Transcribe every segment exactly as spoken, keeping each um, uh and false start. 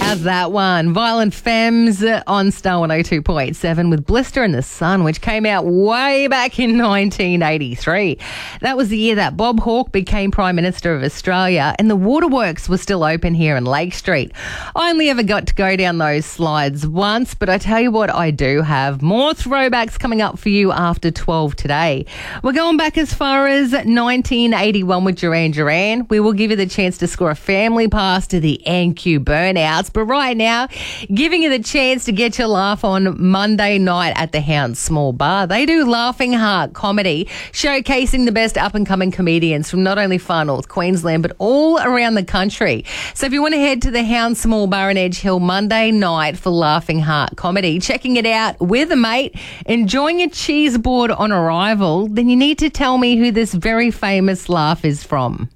How's that one? Violent Femmes on Star one oh two point seven with Blister in the Sun, which came out way back in nineteen eighty-three. That was the year that Bob Hawke became Prime Minister of Australia and the waterworks were still open here in Lake Street. I only ever got to go down those slides once, but I tell you what, I do have more throwbacks coming up for you after twelve today. We're going back as far as nineteen eighty-one with Duran Duran. We will give you the chance to score a family pass to the N Q Burnouts. But right now, giving you the chance to get your laugh on Monday night at the Hound Small Bar. They do Laughing Heart comedy, showcasing the best up-and-coming comedians from not only far north Queensland, but all around the country. So if you want to head to the Hound Small Bar in Edge Hill Monday night for Laughing Heart comedy, checking it out with a mate, enjoying a cheese board on arrival, then you need to tell me who this very famous laugh is from.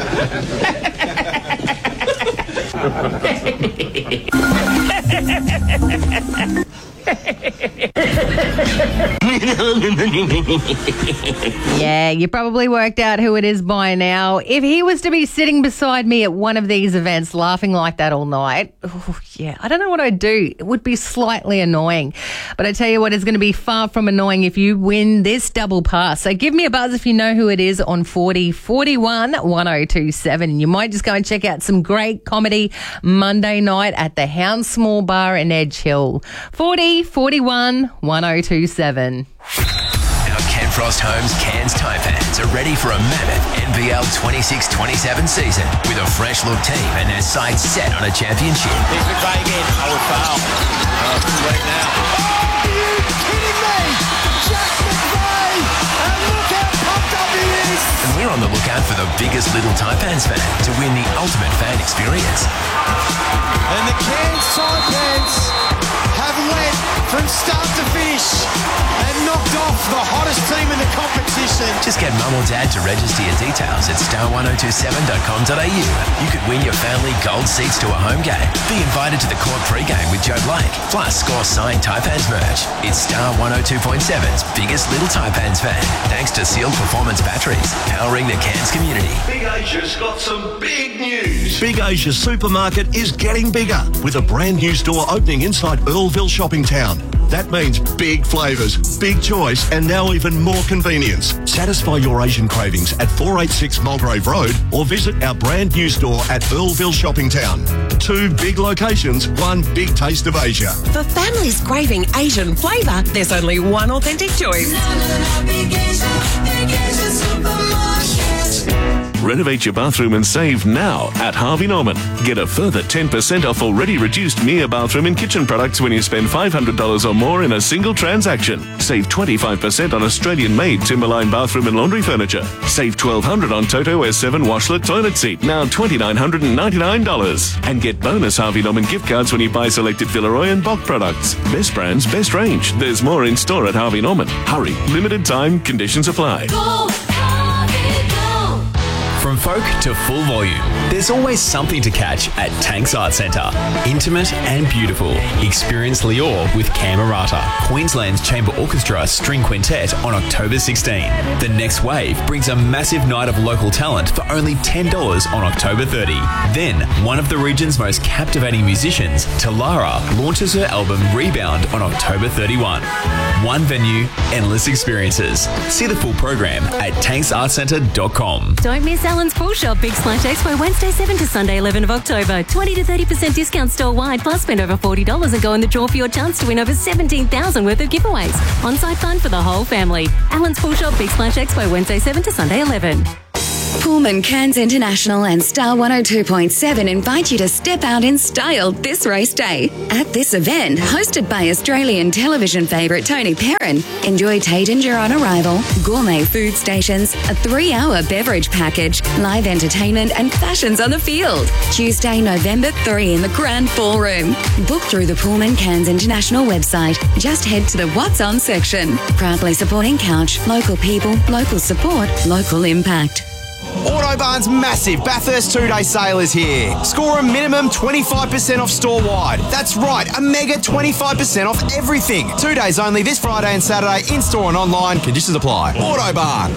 Yeah, you probably worked out who it is by now. If he was to be sitting beside me at one of these events laughing like that all night, oh, yeah, I don't know what I'd do. It would be slightly annoying. But I tell you what, it's going to be far from annoying if you win this double pass. So give me a buzz if you know who it is on forty forty-one one oh two seven. And you might just go and check out some great comedy Monday night at the Hound Small Bar in Edge Hill. forty forty-one one oh two seven. Our Ken Frost Homes Cairns Taipans are ready for a mammoth N B L twenty-six twenty-seven season with a fresh look team and their sights set on a championship. Here's McVeigh again. I will foul. Oh, too late now. Oh, are you kidding me? Jack McVeigh! And look how pumped up he is! And we're on the lookout for the biggest little Taipans fan to win the ultimate fan experience. And the Cairns Taipans have led from start to finish and knocked off the hottest team in the competition. Just get mum or dad to register your details at star one oh two seven dot com dot a u. You could win your family gold seats to a home game. Be invited to the court pre-game with Joe Blake. Plus, score signed Taipans merch. It's Star one oh two point seven's biggest little Taipans fan. Thanks to Seal Performance Batteries, powering the Cairns community. Big Asia's got some big news. Big Asia Supermarket is getting bigger with a brand new store opening inside Earlville Shopping Town. That means big flavours, big choice, and now even more convenience. Satisfy your Asian cravings at four eighty-six Mulgrave Road or visit our brand new store at Earlville Shopping Town. Two big locations, one big taste of Asia. For families craving Asian flavour, there's only one authentic choice. Renovate your bathroom and save now at Harvey Norman. Get a further ten percent off already reduced Mia bathroom and kitchen products when you spend five hundred dollars or more in a single transaction. Save twenty-five percent on Australian-made Timberline bathroom and laundry furniture. Save twelve hundred dollars on Toto S seven washlet toilet seat, now two thousand nine hundred ninety-nine dollars. And get bonus Harvey Norman gift cards when you buy selected Villeroy and Bock products. Best brands, best range. There's more in store at Harvey Norman. Hurry, limited time, conditions apply. Go, Harvey, go. From folk to full volume, there's always something to catch at Tanks Art Centre. Intimate and beautiful. Experience Lior with Camerata, Queensland's Chamber Orchestra String Quintet on October sixteenth. The Next Wave brings a massive night of local talent for only ten dollars on October thirtieth. Then, one of the region's most captivating musicians, Talara, launches her album Rebound on October thirty-first. One venue, endless experiences. See the full program at tanks art centre dot com. Don't miss Alan's Pool Shop Big Splash Expo Wednesday seventh to Sunday eleventh of October. twenty to thirty percent discount store-wide, plus spend over forty dollars and go in the draw for your chance to win over seventeen thousand dollars worth of giveaways. On-site fun for the whole family. Alan's Pool Shop Big Splash Expo Wednesday seventh to Sunday eleventh. Pullman Cairns International and Star one oh two point seven invite you to step out in style this race day. At this event, hosted by Australian television favourite Tony Perrin, enjoy Taittinger on arrival, gourmet food stations, a three-hour beverage package, live entertainment and fashions on the field. Tuesday, November third in the Grand Ballroom. Book through the Pullman Cairns International website. Just head to the What's On section. Proudly supporting Couch, local people, local support, local impact. Autobarn's massive Bathurst two-day sale is here. Score a minimum twenty-five percent off store-wide. That's right, a mega twenty-five percent off everything. Two days only this Friday and Saturday, in-store and online. Conditions apply. Autobarn.